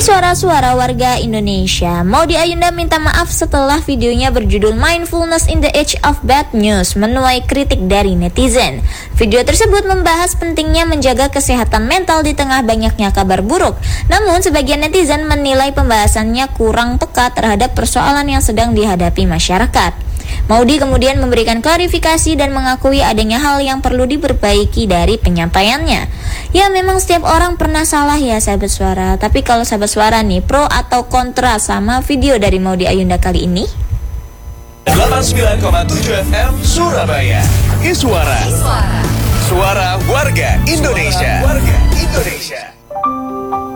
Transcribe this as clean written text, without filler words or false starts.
suara-suara warga Indonesia. Maudy Ayunda minta maaf setelah videonya berjudul Mindfulness in the Age of Bad News menuai kritik dari netizen. Video tersebut membahas pentingnya menjaga kesehatan mental di tengah banyaknya kabar buruk. Namun sebagian netizen menilai pembahasannya kurang peka terhadap persoalan yang sedang dihadapi masyarakat. Maudy kemudian memberikan klarifikasi dan mengakui adanya hal yang perlu diperbaiki dari penyampaiannya. Ya, memang setiap orang pernah salah ya sahabat suara. Tapi kalau sahabat suara nih, pro atau kontra sama video dari Maudy Ayunda kali ini? 89,7 FM Surabaya. Iswara. Suara warga Indonesia.